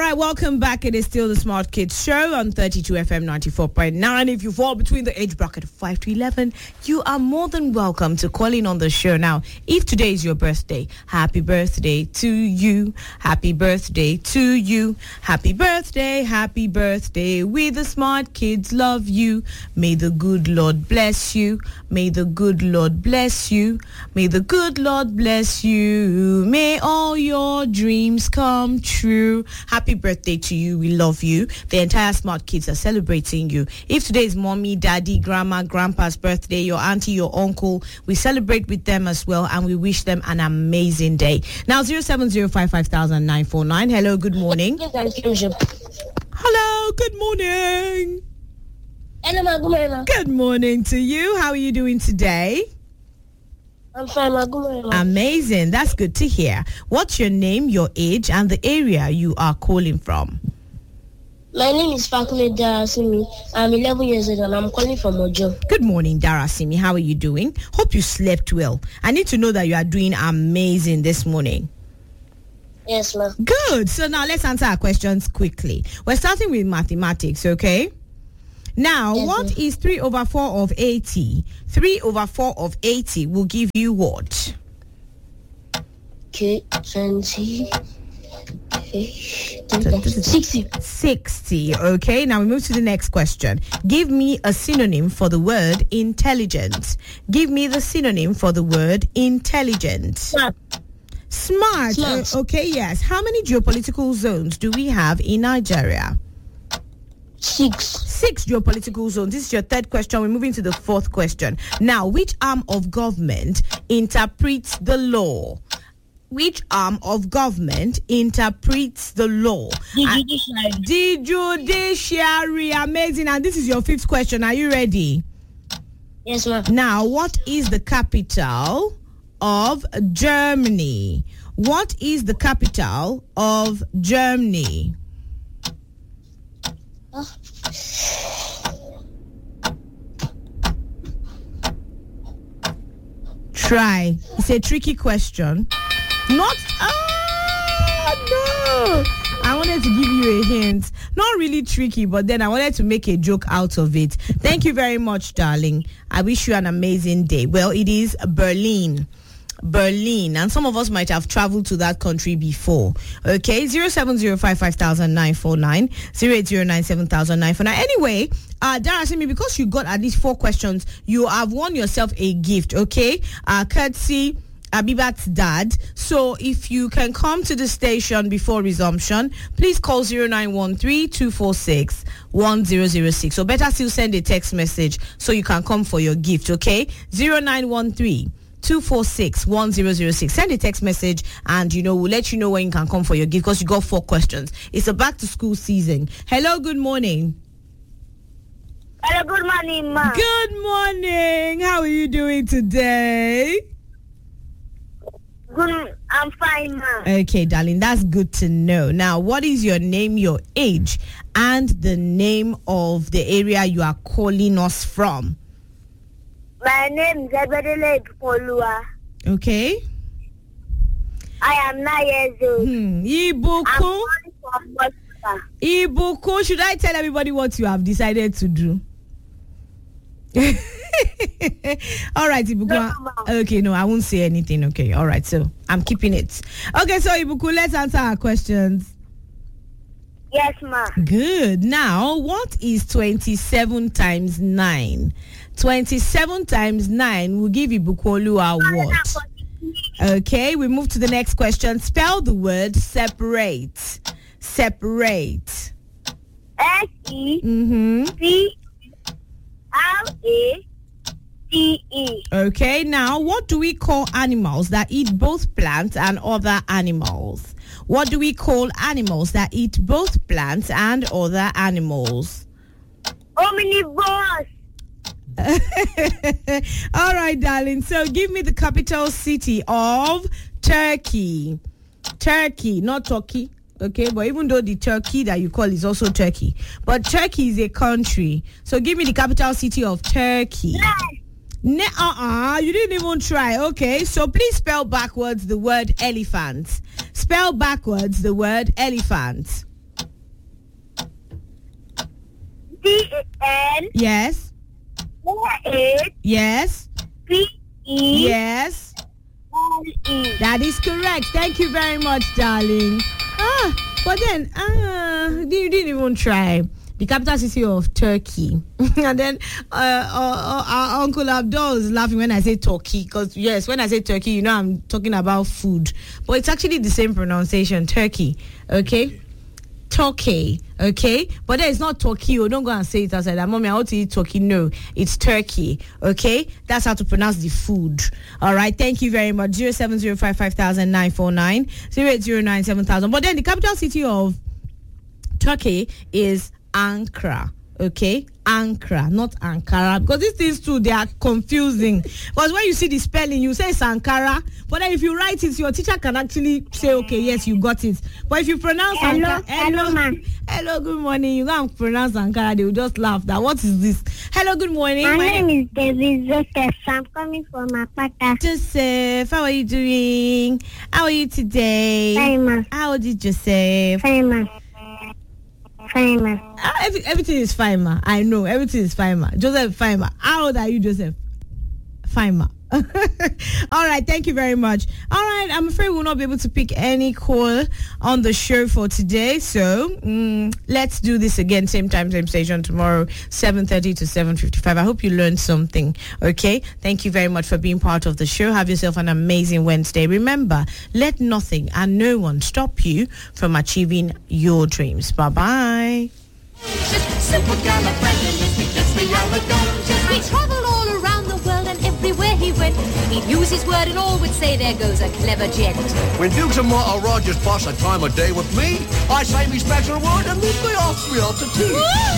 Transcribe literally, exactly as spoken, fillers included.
right, welcome back. It is still the Smart Kids Show on thirty-two F M ninety-four point nine. If you fall between the age bracket of five to eleven, you are more than welcome to call in on the show. Now, if today is your birthday, happy birthday to you. Happy birthday to you. Happy birthday, happy birthday. We the Smart Kids love you. May the good Lord bless you. May the good Lord bless you. May the good Lord bless you. May all your dreams come true. Happy birthday to you. We love you. The entire Smart Kids are celebrating you. If today is mommy, daddy, grandma, grandpa's birthday, your auntie, your uncle, we celebrate with them as well, and we wish them an amazing day. Now, zero seven zero five five thousand nine four nine. Hello, good morning. Hello, good morning. Good morning to you. How are you doing today? I'm fine, ma. Good morning, ma. Amazing. That's good to hear. What's your name, your age, and the area you are calling from? My name is Fakule Darasimi. I'm eleven years old and I'm calling from Ojo. Good morning, Darasimi. How are you doing? Hope you slept well. I need to know that you are doing amazing this morning. Yes, ma. Good. So now let's answer our questions quickly. We're starting with mathematics, okay? Now, yes, what is three over four of eighty? three over four of eighty will give you what? Okay, twenty. sixty. sixty, okay? Now we move to the next question. Give me a synonym for the word intelligent. Give me the synonym for the word intelligent. Smart. Smart. Smart. Uh, okay, yes. How many geopolitical zones do we have in Nigeria? Six. Six geopolitical zones. This is your third question. We're moving to the fourth question. Now, which arm of government interprets the law? Which arm of government interprets the law? The judiciary. The judiciary. Amazing. And this is your fifth question. Are you ready? Yes, ma'am. Now, what is the capital of Germany? What is the capital of Germany? Oh. Try. It's a tricky question. Not. Ah, no. I wanted to give you a hint. Not really tricky, but then I wanted to make a joke out of it. Thank you very much, darling. I wish you an amazing day. Well, it is Berlin. Berlin, and some of us might have traveled to that country before. Okay, zero seven zero five five thousand nine four nine, zero eight zero nine seven thousand nine four nine. Anyway, uh, Darasimi, because you got at least four questions, you have won yourself a gift. Okay, uh, courtesy Abibat's dad. So if you can come to the station before resumption, please call zero nine one three two four six one zero zero six, or better still send a text message so you can come for your gift. Okay, zero nine one three two four six one zero zero six. Send a text message and, you know, we'll let you know when you can come for your gift because you got four questions. It's a back to school season. Hello, good morning. Hello, good morning, ma. Good morning. How are you doing today? Good, I'm fine, ma. Okay, darling, that's good to know. Now, what is your name, your age, and the name of the area you are calling us from? My name is Ebedele Ipolua. Okay. I am nine years old. Hmm. Ibuku. I'm calling from Boston. Ibuku, should I tell everybody what you have decided to do? All right, Ibuku. No, okay, no, I won't say anything. Okay, all right, so I'm keeping it. Okay, so Ibuku, let's answer our questions. Yes, ma. Good. Now, what is twenty-seven times nine? twenty-seven times nine will give Ibukuolua what? Okay, we move to the next question. Spell the word separate. Separate. S E Mm-hmm. P R A T E. Okay, now what do we call animals that eat both plants and other animals? What do we call animals that eat both plants and other animals? Omnivores. All right, darling. So give me the capital city of Turkey. Turkey, not Turkey. Okay, but even though the Turkey that you call is also Turkey, but Turkey is a country. So give me the capital city of Turkey. Ne- uh-uh, you didn't even try. Okay, so please spell backwards the word elephant. Spell backwards the word elephant. E N Yes. H Yes. P E Yes. L E. That is correct. Thank you very much, darling. Ah, but then, ah, you didn't even try. The capital city of Turkey. And then uh, uh, uh, our Uncle Abdul is laughing when I say Turkey. Because, yes, when I say Turkey, you know I'm talking about food. But it's actually the same pronunciation, Turkey. Okay? Turkey. Okay? But then it's not Turkey. Oh, don't go and say it outside. That mommy, I want to eat Turkey. No, it's Turkey. Okay? That's how to pronounce the food. All right? Thank you very much. zero seven zero five five thousand nine four nine zero eight zero nine seven thousand. But then the capital city of Turkey is Ankara, okay? Ankara, not Ankara, because these things too, they are confusing. Because when you see the spelling, you say it's Ankara, but then if you write it, your teacher can actually say, okay, yes, you got it. But if you pronounce Hello, Ankara, hello, ma'am. Hello, good morning. You can't pronounce Ankara, they will just laugh. That what is this? Hello, good morning. My, My name is David Joseph. I'm coming from Apata. Joseph, how are you doing? How are you today? Fine, ma'am. How old is Joseph? Fine, ma'am. Fine, ma. Uh, every, everything is fine, ma. I know everything is fine, ma. Joseph, fine, ma. How old are you, Joseph? Fine, ma. All right, thank you very much. All right, I'm afraid we'll not be able to pick any call on the show for today. So mm, let's do this again, same time, same station tomorrow, seven thirty to seven fifty-five. I hope you learned something. Okay, thank you very much for being part of the show. Have yourself an amazing Wednesday. Remember, let nothing and no one stop you from achieving your dreams. Bye bye. Simple we traveled all around the world, and everywhere he went, he'd use his word and all would say, there goes a clever gent. When Dukes and Martha Rogers pass a time of day with me, I say me special word and look, they ask me out to tea.